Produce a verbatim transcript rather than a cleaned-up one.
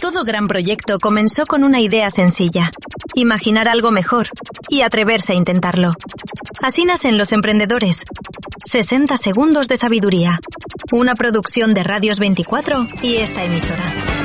Todo gran proyecto comenzó con una idea sencilla: imaginar algo mejor y atreverse a intentarlo. Así nacen los emprendedores. sesenta segundos de sabiduría. Una producción de Radios veinticuatro y esta emisora.